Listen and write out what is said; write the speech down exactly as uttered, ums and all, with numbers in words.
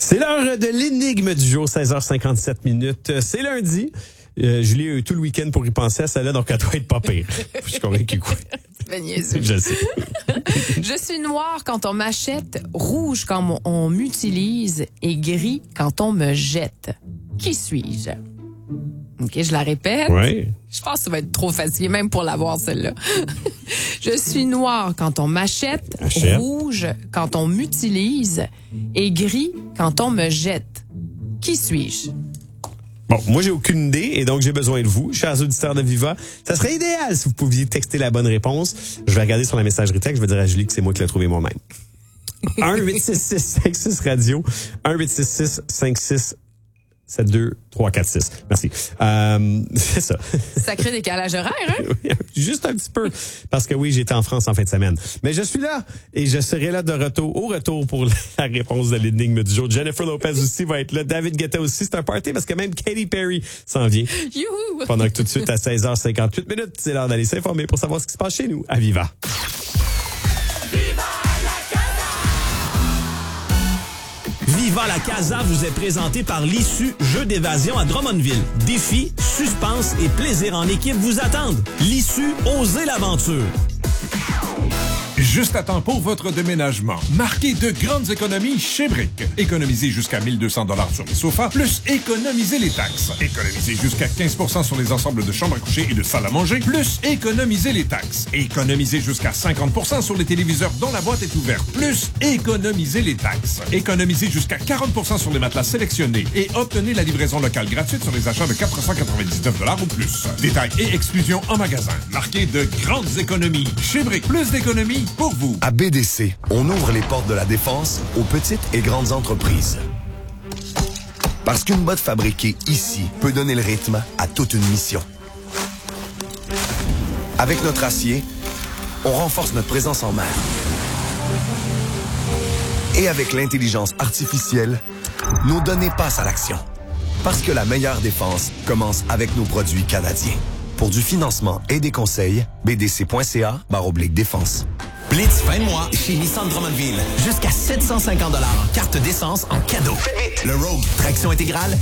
C'est l'heure de l'énigme du jour, seize heures cinquante-sept minutes. C'est lundi. Euh, Julie a eu tout le week-end pour y penser à celle-là, donc elle doit être pas pire. Je suis convaincu. Je sais. Je suis noir quand on m'achète, rouge quand on m'utilise et gris quand on me jette. Qui suis-je? OK, je la répète. Oui. Je pense que ça va être trop facile, même pour l'avoir, celle-là. Je suis noir quand on m'achète, Achète. rouge quand on m'utilise et gris quand on me jette. Qui suis-je? Bon, moi, j'ai aucune idée et donc j'ai besoin de vous, chers auditeurs de Viva. Ça serait idéal si vous pouviez texter la bonne réponse. Je vais regarder sur la messagerie texte, je vais dire à Julie que c'est moi qui l'ai trouvé moi-même. un huit six six cinq six radio, un huit six six cinq six sept deux trois quatre six. Merci. Euh, c'est ça. Sacré décalage horaire, hein? Oui, juste un petit peu. Parce que oui, j'étais en France en fin de semaine. Mais je suis là et je serai là de retour, au retour pour la réponse de l'énigme du jour. Jennifer Lopez aussi va être là. David Guetta aussi. C'est un party parce que même Katy Perry s'en vient. Youhou! Pendant que tout de suite, à seize heures cinquante-huit minutes, c'est l'heure d'aller s'informer pour savoir ce qui se passe chez nous à Viva. Viva la Casa vous est présenté par l'Issue Jeux d'évasion à Drummondville. Défis, suspense et plaisir en équipe vous attendent. L'Issue, osez l'aventure. Juste à temps pour votre déménagement. Marquez de grandes économies chez Brick. Économisez jusqu'à mille deux cents dollars sur les sofas, plus économisez les taxes. Économisez jusqu'à quinze pour cent sur les ensembles de chambres à coucher et de salles à manger, plus économisez les taxes. Économisez jusqu'à cinquante pour cent sur les téléviseurs dont la boîte est ouverte, plus économisez les taxes. Économisez jusqu'à quarante pour cent sur les matelas sélectionnés et obtenez la livraison locale gratuite sur les achats de quatre cent quatre-vingt-dix-neuf dollars ou plus. Détails et exclusions en magasin. Marquez de grandes économies chez Brick. Plus d'économies pour vous. À B D C, on ouvre les portes de la défense aux petites et grandes entreprises. Parce qu'une botte fabriquée ici peut donner le rythme à toute une mission. Avec notre acier, on renforce notre présence en mer. Et avec l'intelligence artificielle, nos données passent à l'action. Parce que la meilleure défense commence avec nos produits canadiens. Pour du financement et des conseils, b d c point c a barre oblique défense. Blitz fin de mois chez Nissan Drummondville. Jusqu'à sept cent cinquante dollars en carte d'essence en cadeau. Le Rogue, traction intégrale,